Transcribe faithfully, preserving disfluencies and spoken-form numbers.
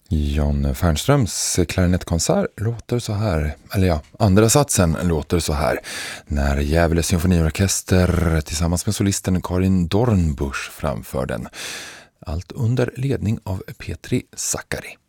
John Fernströms klarinettkonsert låter så här, eller ja, andra satsen låter så här, när Gävle symfoniorkester tillsammans med solisten Karin Dornbusch framför den. Allt under ledning av Petri Sakari.